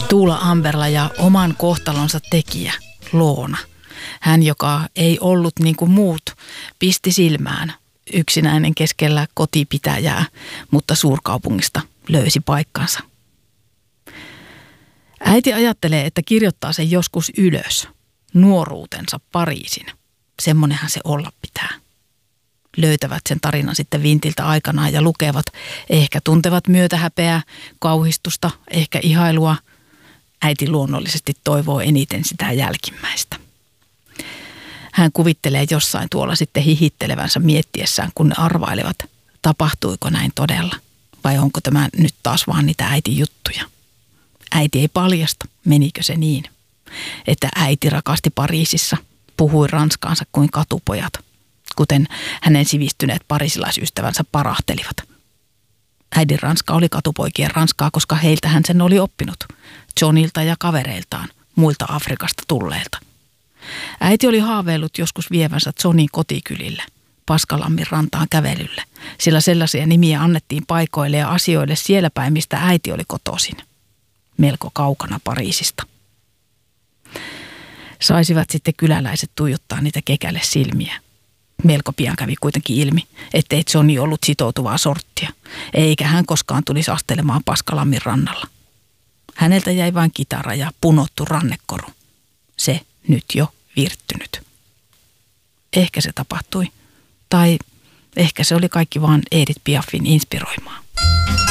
Tuula Amberla ja oman kohtalonsa tekijä, Loona. Hän, joka ei ollut niin kuin muut, pisti silmään yksinäinen keskellä kotipitäjää, mutta suurkaupungista löysi paikkansa. Äiti ajattelee, että kirjoittaa sen joskus ylös, nuoruutensa Pariisin. Semmonenhan se olla pitää. Löytävät sen tarinan sitten vintiltä aikanaan ja lukevat. Ehkä tuntevat myötähäpeää, kauhistusta, ehkä ihailua. Äiti luonnollisesti toivoo eniten sitä jälkimmäistä. Hän kuvittelee jossain tuolla sitten hihittelevänsä miettiessään, kun ne arvailevat, tapahtuiko näin todella vai onko tämä nyt taas vaan niitä äitin juttuja. Äiti ei paljasta, menikö se niin, että äiti rakasti Pariisissa, puhui ranskaansa kuin katupojat, kuten hänen sivistyneet parisilaisystävänsä parahtelivat. Äidin ranska oli katupoikien ranskaa, koska heiltä hän sen oli oppinut, Johnilta ja kavereiltaan, muilta Afrikasta tulleilta. Äiti oli haaveillut joskus vievänsä Johnin kotikylille, Paskalammin rantaan kävelylle, sillä sellaisia nimiä annettiin paikoille ja asioille siellä päin, mistä äiti oli kotoisin, melko kaukana Pariisista. Saisivat sitten kyläläiset tuijottaa niitä kekälle silmiä. Melko pian kävi kuitenkin ilmi, ettei Johnny ollut sitoutuvaa sorttia, eikä hän koskaan tulisi astelemaan Paskalammin rannalla. Häneltä jäi vain kitara ja punottu rannekoru. Se nyt jo virttynyt. Ehkä se tapahtui, tai ehkä se oli kaikki vaan Edith Piafin inspiroimaa.